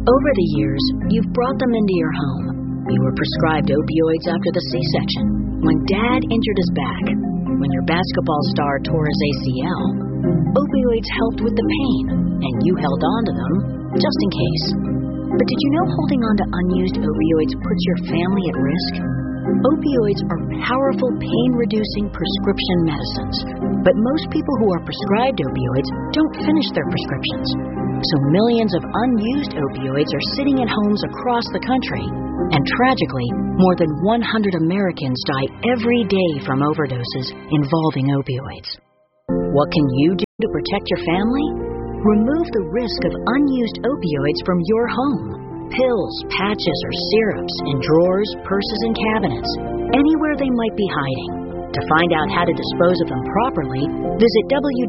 Over the years, you've brought them into your home. You were prescribed opioids after the C-section, when Dad injured his back, when your basketball star tore his ACL. Opioids helped with the pain, and you held on to them just in case. But did you know holding on to unused opioids puts your family at risk? Opioids are powerful pain-reducing prescription medicines, but most people who are prescribed opioids don't finish their prescriptions. So millions of unused opioids are sitting in homes across the country, and tragically, more than 100 Americans die every day from overdoses involving opioids. What can you do to protect your family? Remove the risk of unused opioids from your home. Pills, patches, or syrups in drawers, purses, and cabinets, anywhere they might be hiding. To find out how to dispose of them properly, visit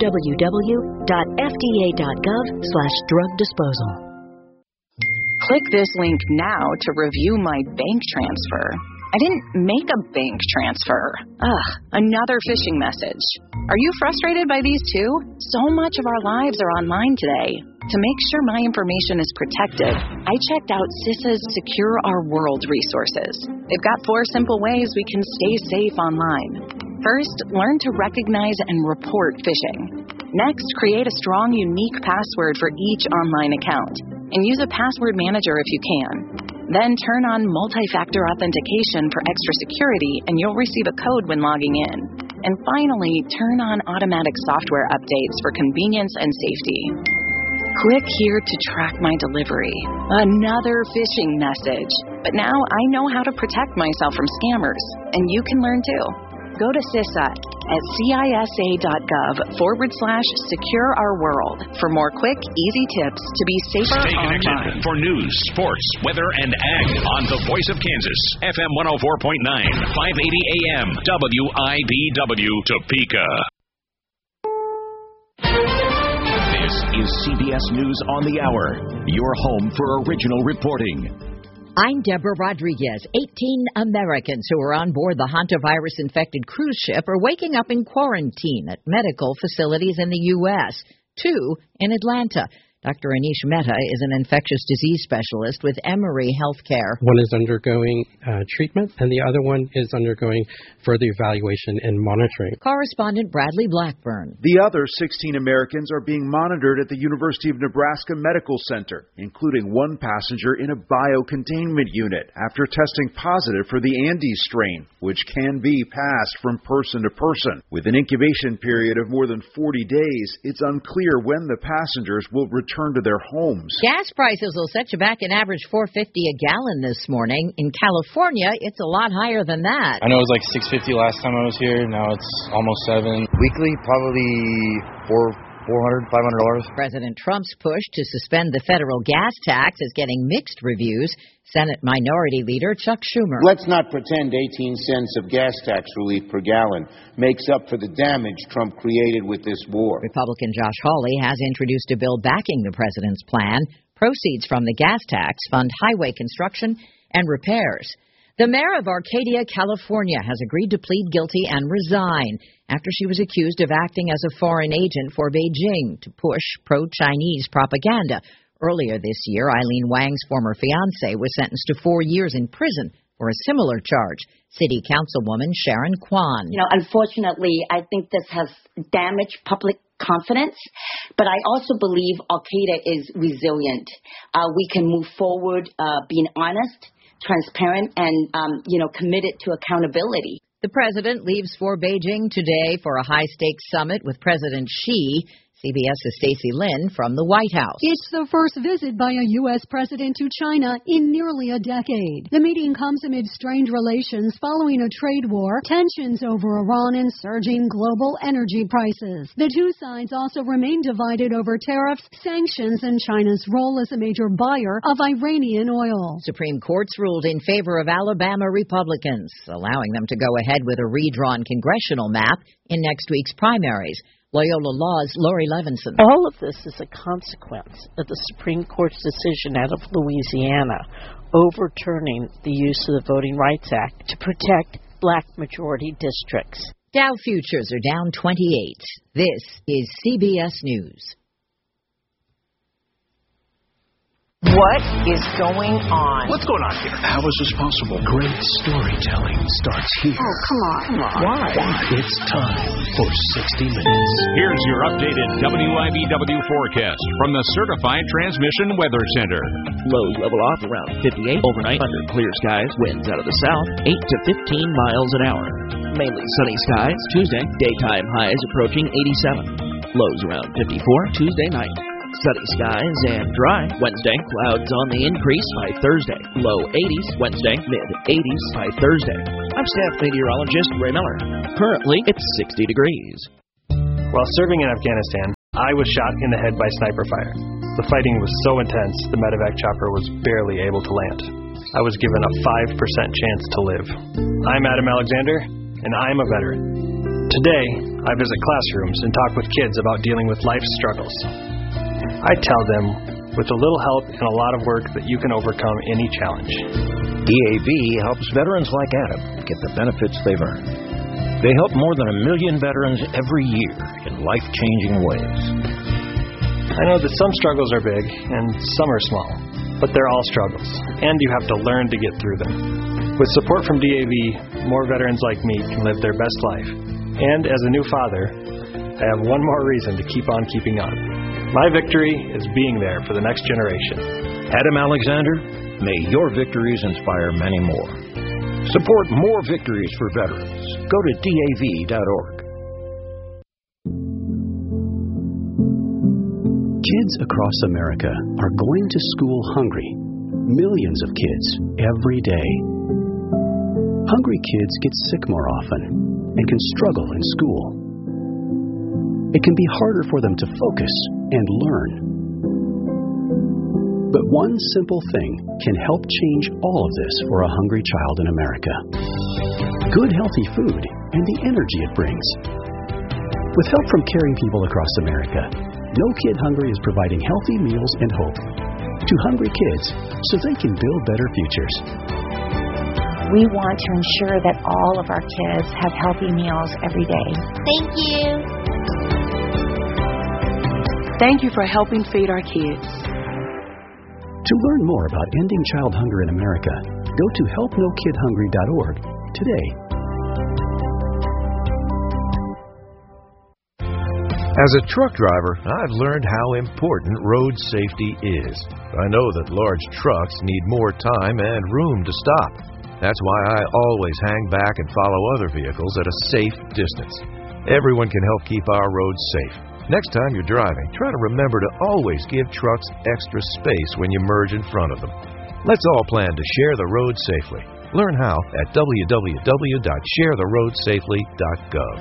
www.fda.gov/drug disposal. Click this link now to review my bank transfer. I didn't make a bank transfer. Another phishing message. Are you frustrated by these too? So much of our lives are online today. To make sure my information is protected, I checked out CISA's Secure Our World resources. They've got 4 simple ways we can stay safe online. First, learn to recognize and report phishing. Next, create a strong, unique password for each online account, and use a password manager if you can. Then turn on multi-factor authentication for extra security, and you'll receive a code when logging in. And finally, turn on automatic software updates for convenience and safety. Click here to track my delivery. Another phishing message. But now I know how to protect myself from scammers, and you can learn too. Go to CISA at CISA.gov/Secure Our World for more quick, easy tips to be safer Stay connected online. for news, sports, weather, and ag on the Voice of Kansas, FM 104.9, 580 AM, WIBW, Topeka. This is CBS News on the Hour, your home for original reporting. I'm Deborah Rodriguez. 18 Americans who are on board the hantavirus-infected cruise ship are waking up in quarantine at medical facilities in the U.S., 2 in Atlanta. Dr. Anish Mehta is an infectious disease specialist with Emory Healthcare. One is undergoing treatment, and the other one is undergoing further evaluation and monitoring. Correspondent Bradley Blackburn. The other 16 Americans are being monitored at the University of Nebraska Medical Center, including one passenger in a biocontainment unit after testing positive for the Andes strain, which can be passed from person to person. With an incubation period of more than 40 days, it's unclear when the passengers will return to their homes. Gas prices will set you back an average $4.50 a gallon this morning. In California, it's a lot higher than that. I know it was like $6.50 last time I was here. Now it's almost $7. Weekly, probably $400, $500. President Trump's push to suspend the federal gas tax is getting mixed reviews. Senate Minority Leader Chuck Schumer. Let's not pretend 18 cents of gas tax relief per gallon makes up for the damage Trump created with this war. Republican Josh Hawley has introduced a bill backing the president's plan. Proceeds from the gas tax fund highway construction and repairs. The mayor of Arcadia, California, has agreed to plead guilty and resign after she was accused of acting as a foreign agent for Beijing to push pro-Chinese propaganda. Earlier this year, Eileen Wang's former fiancé was sentenced to 4 years in prison for a similar charge. City Councilwoman Sharon Kwan. Unfortunately, I think this has damaged public confidence, but I also believe Al-Qaeda is resilient. We can move forward being honest, transparent, and, committed to accountability. The president leaves for Beijing today for a high-stakes summit with President Xi. CBS's Stacey Lynn from the White House. It's the first visit by a U.S. president to China in nearly a decade. The meeting comes amid strained relations following a trade war, tensions over Iran, and surging global energy prices. The two sides also remain divided over tariffs, sanctions, and China's role as a major buyer of Iranian oil. Supreme Court's ruled in favor of Alabama Republicans, allowing them to go ahead with a redrawn congressional map in next week's primaries. Loyola Law's Lori Levinson. All of this is a consequence of the Supreme Court's decision out of Louisiana overturning the use of the Voting Rights Act to protect black majority districts. Dow futures are down 28. This is CBS News. What is going on? What's going on here? How is this possible? Great storytelling starts here. Oh, come on. Why? It's time for 60 Minutes. Here's your updated WIBW forecast from the Certified Transmission Weather Center. Lows level off around 58 overnight under clear skies. Winds out of the south 8 to 15 miles an hour. Mainly sunny skies. Tuesday, daytime highs approaching 87. Lows around 54 Tuesday night. Sunny skies and dry. Wednesday, clouds on the increase by Thursday. Low 80s Wednesday, mid-80s by Thursday. I'm staff meteorologist Ray Miller. Currently, it's 60 degrees. While serving in Afghanistan, I was shot in the head by sniper fire. The fighting was so intense, the medevac chopper was barely able to land. I was given a 5% chance to live. I'm Adam Alexander, and I'm a veteran. Today, I visit classrooms and talk with kids about dealing with life's struggles. I tell them, with a little help and a lot of work, that you can overcome any challenge. DAV helps veterans like Adam get the benefits they've earned. They help more than 1 million veterans every year in life-changing ways. I know that some struggles are big and some are small, but they're all struggles, and you have to learn to get through them. With support from DAV, more veterans like me can live their best life. And as a new father, I have one more reason to keep on keeping on. My victory is being there for the next generation. Adam Alexander, may your victories inspire many more. Support more victories for veterans. Go to DAV.org. Kids across America are going to school hungry. Millions of kids every day. Hungry kids get sick more often and can struggle in school. It can be harder for them to focus and learn. But one simple thing can help change all of this for a hungry child in America. Good, healthy food and the energy it brings. With help from caring people across America, No Kid Hungry is providing healthy meals and hope to hungry kids so they can build better futures. We want to ensure that all of our kids have healthy meals every day. Thank you. Thank you for helping feed our kids. To learn more about ending child hunger in America, go to helpnokidhungry.org today. As a truck driver, I've learned how important road safety is. I know that large trucks need more time and room to stop. That's why I always hang back and follow other vehicles at a safe distance. Everyone can help keep our roads safe. Next time you're driving, try to remember to always give trucks extra space when you merge in front of them. Let's all plan to share the road safely. Learn how at www.sharetheroadsafely.gov.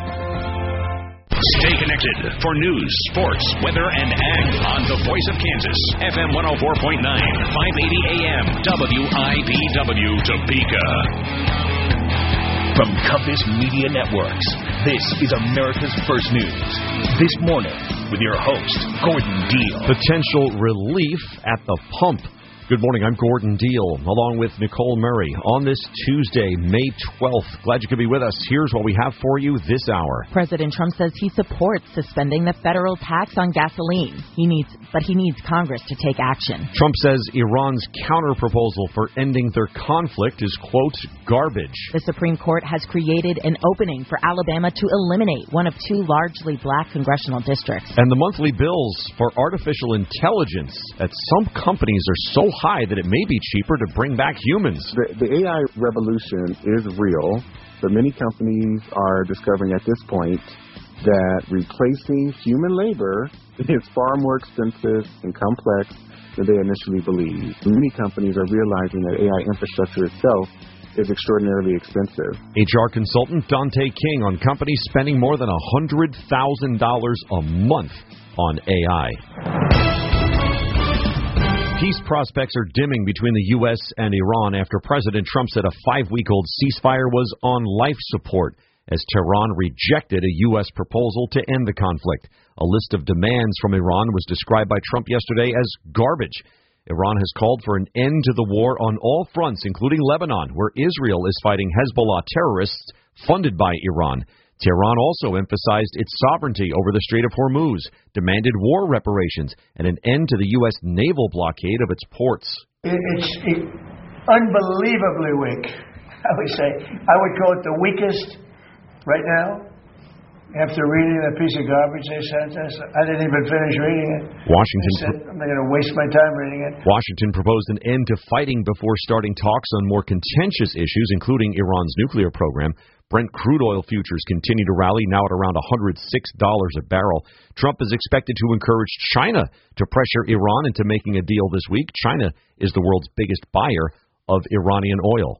Stay connected for news, sports, weather, and ag on the Voice of Kansas, FM 104.9, 580 AM, WIBW, Topeka. From Compass Media Networks, this is America's First News. This morning, with your host, Gordon Deal. Potential relief at the pump. Good morning, I'm Gordon Deal, along with Nicole Murray, on this Tuesday, May 12th. Glad you could be with us. Here's what we have for you this hour. President Trump says he supports suspending the federal tax on gasoline. He needs Congress to take action. Trump says Iran's counter-proposal for ending their conflict is, quote, garbage. The Supreme Court has created an opening for Alabama to eliminate one of two largely black congressional districts. And the monthly bills for artificial intelligence at some companies are so high that it may be cheaper to bring back humans. The AI revolution is real, but many companies are discovering at this point that replacing human labor is far more expensive and complex than they initially believed. Many companies are realizing that AI infrastructure itself is extraordinarily expensive. HR consultant Dante King on companies spending more than $100,000 a month on AI. Peace prospects are dimming between the U.S. and Iran after President Trump said a 5-week-old ceasefire was on life support as Tehran rejected a U.S. proposal to end the conflict. A list of demands from Iran was described by Trump yesterday as garbage. Iran has called for an end to the war on all fronts, including Lebanon, where Israel is fighting Hezbollah terrorists funded by Iran. Tehran also emphasized its sovereignty over the Strait of Hormuz, demanded war reparations, and an end to the U.S. naval blockade of its ports. It's unbelievably weak, I would say. I would call it the weakest right now. After reading that piece of garbage they sent us, I didn't even finish reading it. I'm not going to waste my time reading it. Washington proposed an end to fighting before starting talks on more contentious issues, including Iran's nuclear program. Brent crude oil futures continue to rally, now at around $106 a barrel. Trump is expected to encourage China to pressure Iran into making a deal this week. China is the world's biggest buyer of Iranian oil.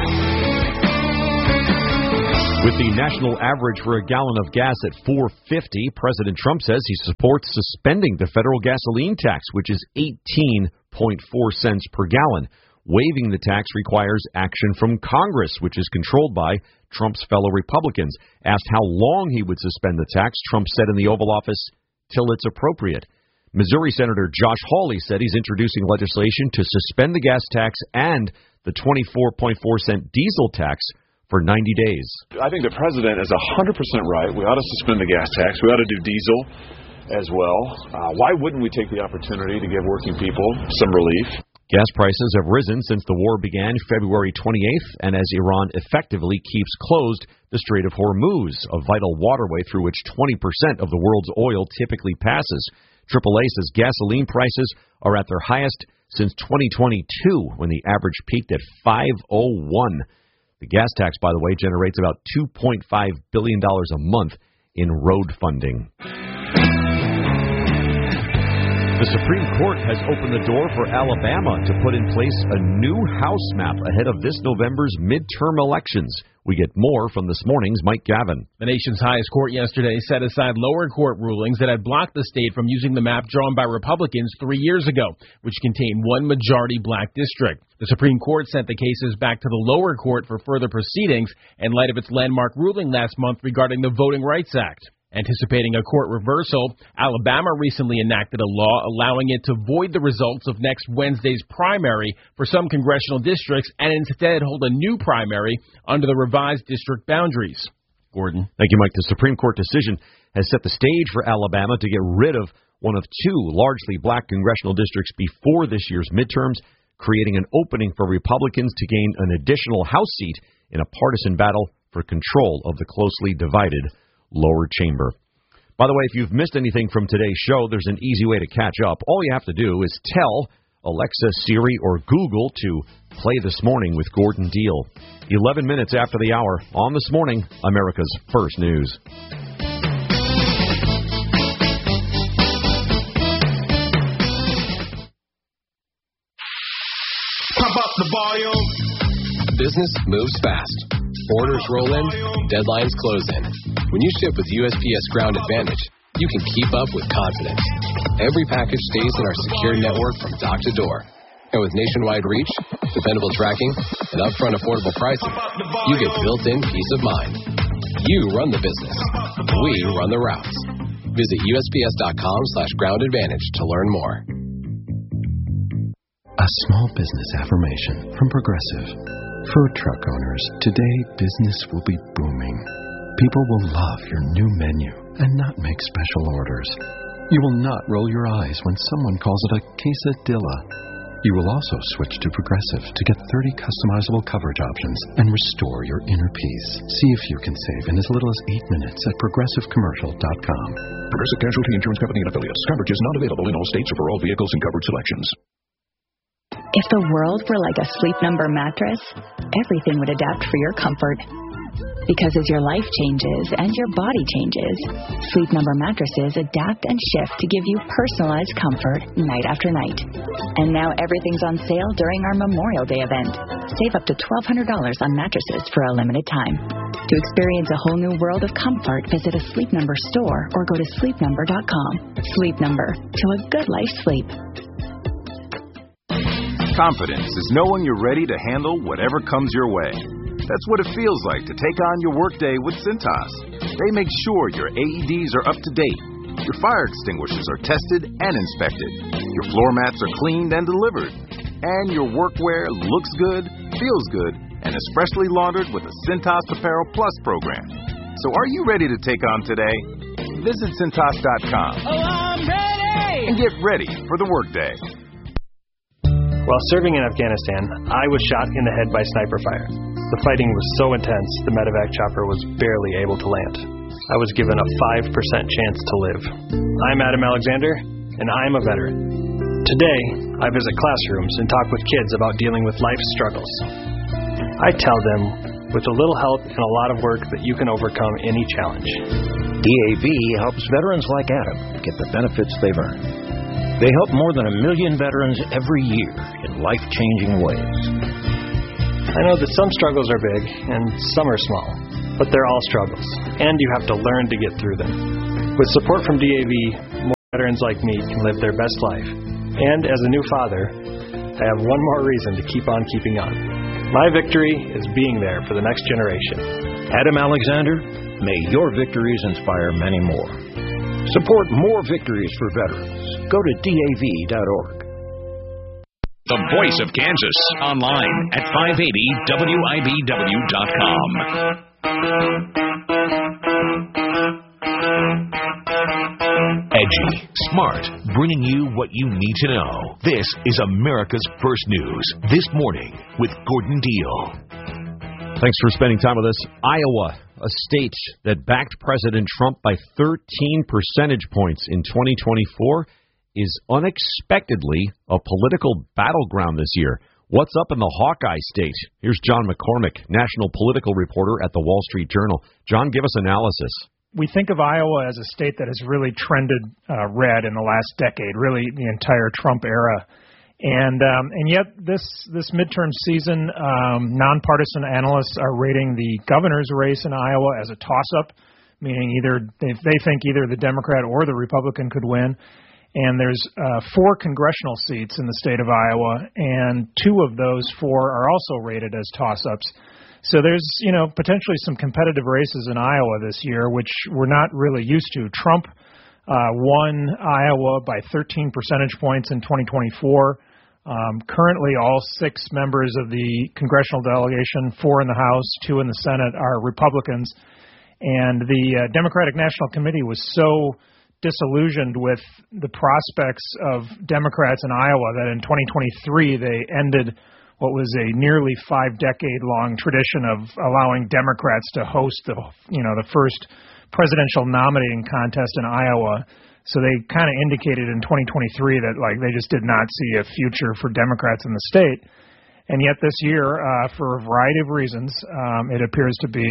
With the national average for a gallon of gas at $4.50, President Trump says he supports suspending the federal gasoline tax, which is 18.4 cents per gallon. Waiving the tax requires action from Congress, which is controlled by Trump's fellow Republicans. Asked how long he would suspend the tax, Trump said in the Oval Office, till it's appropriate. Missouri Senator Josh Hawley said he's introducing legislation to suspend the gas tax and the 24.4 cent diesel tax for 90 days. I think the president is 100% right. We ought to suspend the gas tax. We ought to do diesel as well. Why wouldn't we take the opportunity to give working people some relief? Gas prices have risen since the war began February 28th, and as Iran effectively keeps closed the Strait of Hormuz, a vital waterway through which 20% of the world's oil typically passes. AAA says gasoline prices are at their highest since 2022, when the average peaked at $5.01. The gas tax, by the way, generates about $2.5 billion a month in road funding. The Supreme Court has opened the door for Alabama to put in place a new House map ahead of this November's midterm elections. We get more from this morning's Mike Gavin. The nation's highest court yesterday set aside lower court rulings that had blocked the state from using the map drawn by Republicans 3 years ago, which contained one majority black district. The Supreme Court sent the cases back to the lower court for further proceedings in light of its landmark ruling last month regarding the Voting Rights Act. Anticipating a court reversal, Alabama recently enacted a law allowing it to void the results of next Wednesday's primary for some congressional districts and instead hold a new primary under the revised district boundaries. Gordon. Thank you, Mike. The Supreme Court decision has set the stage for Alabama to get rid of one of two largely black congressional districts before this year's midterms, creating an opening for Republicans to gain an additional House seat in a partisan battle for control of the closely divided lower chamber. By the way, if you've missed anything from today's show, there's an easy way to catch up. All you have to do is tell Alexa, Siri, or Google to play This Morning with Gordon Deal. 11 minutes after the hour on This Morning, America's First News. Pump up the volume. Business moves fast. Orders roll in, deadlines close in. When you ship with USPS Ground Advantage, you can keep up with confidence. Every package stays in our secure network from dock to door. And with nationwide reach, dependable tracking, and upfront affordable pricing, you get built-in peace of mind. You run the business. We run the routes. Visit USPS.com/groundadvantage to learn more. A small business affirmation from Progressive. For truck owners, today business will be booming. People will love your new menu and not make special orders. You will not roll your eyes when someone calls it a quesadilla. You will also switch to Progressive to get 30 customizable coverage options and restore your inner peace. See if you can save in as little as 8 minutes at ProgressiveCommercial.com. Progressive Casualty Insurance Company and Affiliates. Coverage is not available in all states or for all vehicles and coverage selections. If the world were like a Sleep Number mattress, everything would adapt for your comfort. Because as your life changes and your body changes, Sleep Number mattresses adapt and shift to give you personalized comfort night after night. And now everything's on sale during our Memorial Day event. Save up to $1,200 on mattresses for a limited time. To experience a whole new world of comfort, visit a Sleep Number store or go to sleepnumber.com. Sleep Number, to a good life's sleep. Confidence is knowing you're ready to handle whatever comes your way. That's what it feels like to take on your workday with Cintas. They make sure your AEDs are up to date, your fire extinguishers are tested and inspected, your floor mats are cleaned and delivered, and your workwear looks good, feels good, and is freshly laundered with a Cintas Apparel Plus program. So are you ready to take on today? Visit Cintas.com. Oh, I'm ready! And get ready for the workday. While serving in Afghanistan, I was shot in the head by sniper fire. The fighting was so intense, the medevac chopper was barely able to land. I was given a 5% chance to live. I'm Adam Alexander, and I'm a veteran. Today, I visit classrooms and talk with kids about dealing with life's struggles. I tell them, with a little help and a lot of work, that you can overcome any challenge. DAV helps veterans like Adam get the benefits they've earned. They help more than 1 million veterans every year in life-changing ways. I know that some struggles are big and some are small, but they're all struggles, and you have to learn to get through them. With support from DAV, more veterans like me can live their best life. And as a new father, I have one more reason to keep on keeping on. My victory is being there for the next generation. Adam Alexander, may your victories inspire many more. Support more victories for veterans. Go to DAV.org. The Voice of Kansas, online at 580WIBW.com. Edgy, smart, bringing you what you need to know. This is America's First News, This Morning with Gordon Deal. Thanks for spending time with us. Iowa, a state that backed President Trump by 13 percentage points in 2024, is unexpectedly a political battleground this year. What's up in the Hawkeye state? Here's John McCormick, national political reporter at the Wall Street Journal. John, give us analysis. We think of Iowa as a state that has really trended red in the last decade, really the entire Trump era. And yet this midterm season, nonpartisan analysts are rating the governor's race in Iowa as a toss-up, meaning either they think either the Democrat or the Republican could win. And there's 4 congressional seats in the state of Iowa, and 2 of those 4 are also rated as toss-ups. So there's, potentially some competitive races in Iowa this year, which we're not really used to. Trump won Iowa by 13 percentage points in 2024. Currently, all 6 members of the congressional delegation, 4 in the House, 2 in the Senate, are Republicans. And the Democratic National Committee was so disillusioned with the prospects of Democrats in Iowa that in 2023 they ended what was a nearly 5-decade-long tradition of allowing Democrats to host the first presidential nominating contest in Iowa. So they kind of indicated in 2023 that they just did not see a future for Democrats in the state. And yet this year, for a variety of reasons, it appears to be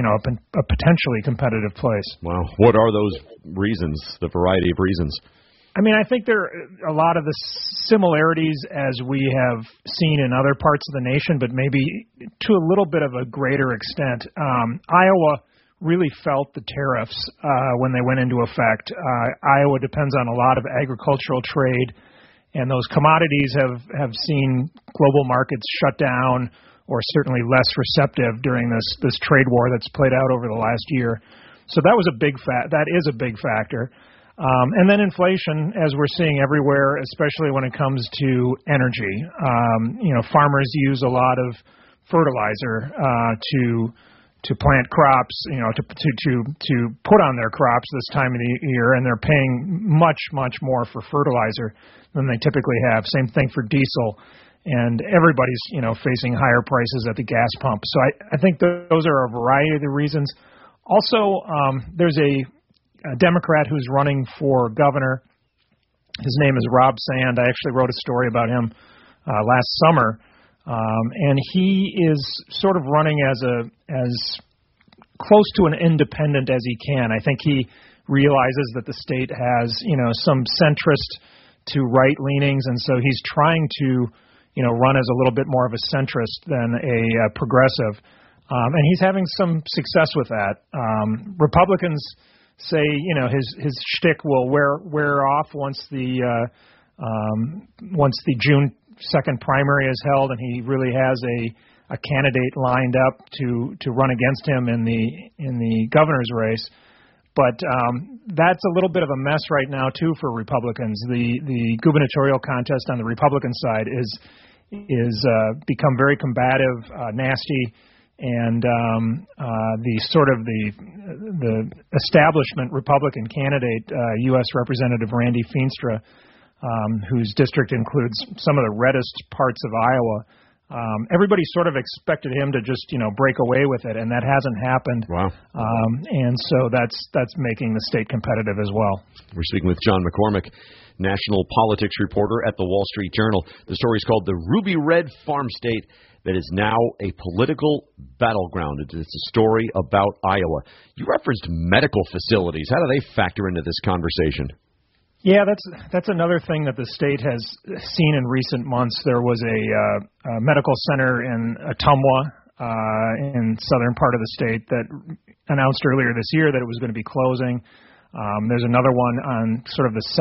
a potentially competitive place. Wow. What are those reasons, the variety of reasons? I mean, I think there are a lot of the similarities as we have seen in other parts of the nation, but maybe to a little bit of a greater extent. Iowa really felt the tariffs when they went into effect. Iowa depends on a lot of agricultural trade, and those commodities have seen global markets shut down or certainly less receptive during this trade war that's played out over the last year. So that was that is a big factor. And then inflation, as we're seeing everywhere, especially when it comes to energy. Farmers use a lot of fertilizer to plant crops, to put on their crops this time of the year, and they're paying much, much more for fertilizer than they typically have. Same thing for diesel, and everybody's, facing higher prices at the gas pump. So I think those are a variety of the reasons. Also, there's a Democrat who's running for governor. His name is Rob Sand. I actually wrote a story about him last summer. And he is sort of running as close to an independent as he can. I think he realizes that the state has, some centrist to right leanings, and so he's trying to, run as a little bit more of a centrist than a progressive. And he's having some success with that. Republicans say, his shtick will wear off once the June 2nd primary is held, and he really has a candidate lined up to run against him in the governor's race. But that's a little bit of a mess right now too for Republicans. The gubernatorial contest on the Republican side is become very combative, nasty, and the establishment Republican candidate, U.S. Representative Randy Feenstra, whose district includes some of the reddest parts of Iowa. Everybody sort of expected him to just, break away with it, and that hasn't happened. Wow. And so that's making the state competitive as well. We're speaking with John McCormick, national politics reporter at the Wall Street Journal. The story is called The Ruby Red Farm State That Is Now a Political Battleground. It's a story about Iowa. You referenced medical facilities. How do they factor into this conversation? Yeah, that's another thing that the state has seen in recent months. There was a medical center in Ottumwa, in southern part of the state, that announced earlier this year that it was going to be closing. There's another one on sort of the